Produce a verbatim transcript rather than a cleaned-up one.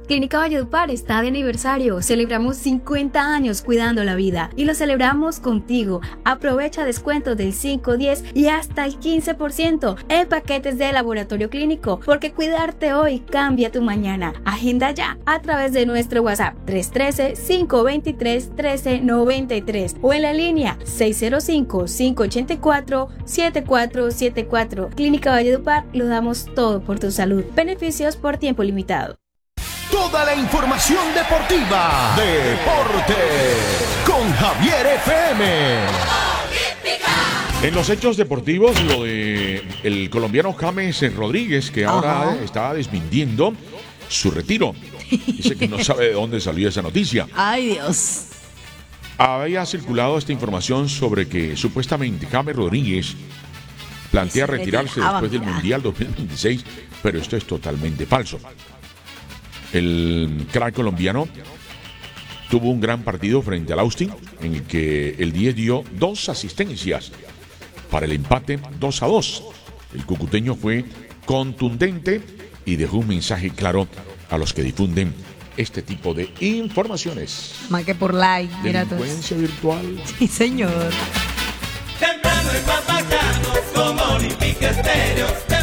Clínica Valledupar está de aniversario. Celebramos cincuenta años cuidando la vida y lo celebramos contigo. Aprovecha descuentos del cinco, diez y hasta el quince por ciento en paquetes de laboratorio clínico, porque cuidarte hoy cambia tu mañana. Agenda ya a través de nuestro WhatsApp tres uno tres, cinco dos tres, uno tres nueve tres o en la línea seis cero cinco, cinco ocho cuatro, siete cuatro siete cuatro. Clínica Valledupar, lo damos todo por tu salud. Beneficios por tiempo limitado. Toda la información deportiva. Deporte con Javier F M. En los hechos deportivos, lo de el colombiano James Rodríguez, que ahora Ajá. está desmintiendo su retiro. Dice que no sabe de dónde salió esa noticia. Ay, Dios. Había circulado esta información sobre que supuestamente James Rodríguez plantea Se retirarse retiraba, después del mira. Mundial dos mil veintiséis, pero esto es totalmente falso. El crack colombiano tuvo un gran partido frente al Austin, en el que el diez dio dos asistencias para el empate dos a dos. El cucuteño fue contundente y dejó un mensaje claro a los que difunden este tipo de informaciones. Más que por like, mira tú. Delincuencia virtual. Sí, señor. Temprano es más bacano, como Olímpica Estéreo.